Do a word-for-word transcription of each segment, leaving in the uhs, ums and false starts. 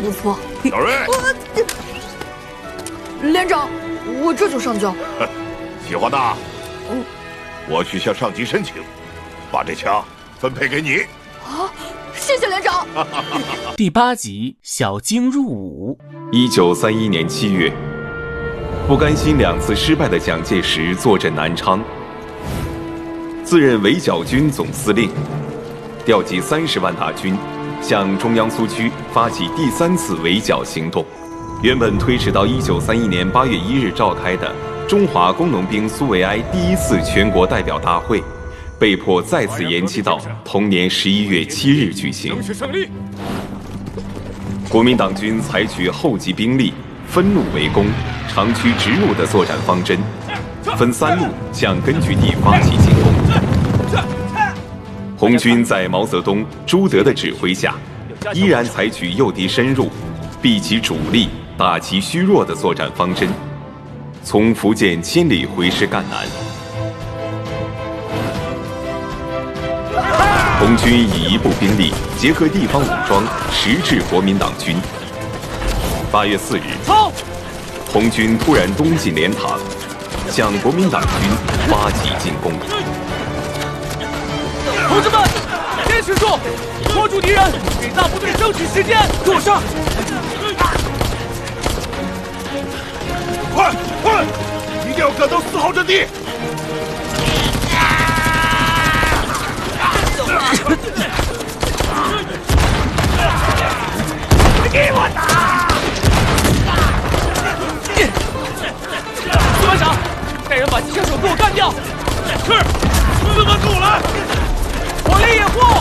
不错。 小瑞， 连长，我这就上交。 计划大。 嗯， 我去向上级申请，把这枪分配给你。 啊，谢谢连长。 第八集，小鲸入伍。 一九三一年七月，不甘心两次失败的蒋介石坐镇南昌，自任围剿军总司令，调集三十万大军，向中央苏区发起第三次围剿行动。原本推迟到一九三一年八月一日召开的中华工农兵苏维埃第一次全国代表大会，被迫再次延期到同年十一月七日举行。 争取胜利。 国民党军采取厚集兵力、分路围攻、长驱直入的作战方针，分三路向根据地发起进攻。红军在毛泽东、朱德的指挥下，依然采取诱敌深入、避其主力、打其虚弱的作战方针，从福建千里回师赣南。红军以一部兵力结合地方武装，实质国民党军。八月四日，红军突然东进莲塘，向国民党军发起进攻。 同志们，坚持住，拖住敌人，给大部队争取时间，坐上！ 快快，一定要赶到四号阵地！给我打！ 司班长，带人把机枪手给我干掉！ 是，四个跟我来！ 火力掩护！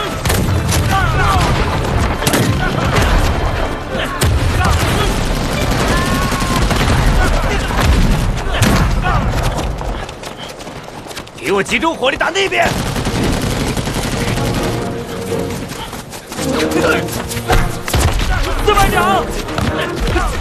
给我集中火力打那边！ 司班长，